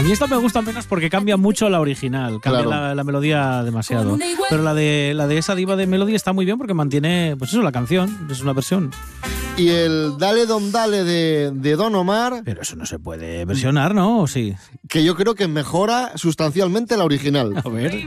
mí esta me gusta menos porque cambia mucho la original, cambia Claro. la melodía demasiado. Pero la de esa diva de Melody está muy bien porque mantiene, pues eso, la canción, es una versión. Y el Dale Don Dale de Don Omar, Pero eso no se puede versionar, ¿no? ¿O sí? que yo creo que mejora sustancialmente la original. A ver.